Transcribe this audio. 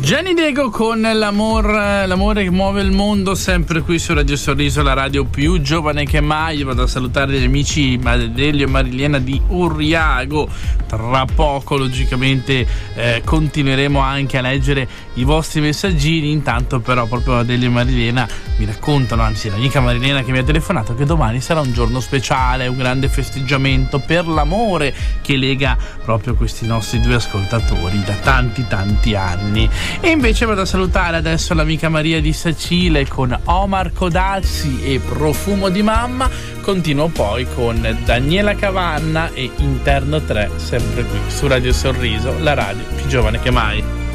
Gianni Diego con l'amore che muove il mondo, sempre qui su Radio Sorriso, la radio più giovane che mai. Vado a salutare gli amici Delio e Marilena di Urriago. Tra poco logicamente continueremo anche a leggere i vostri messaggini. Intanto però proprio Delio e Marilena mi raccontano, anzi l'amica Marilena che mi ha telefonato, che domani sarà un giorno speciale, un grande festeggiamento per l'amore che lega proprio questi nostri due ascoltatori da tanti anni. E invece vado a salutare adesso l'amica Maria di Sacile con Omar Codazzi e Profumo di mamma. Continuo poi con Daniela Cavanna e Interno 3, sempre qui su Radio Sorriso, la radio più giovane che mai.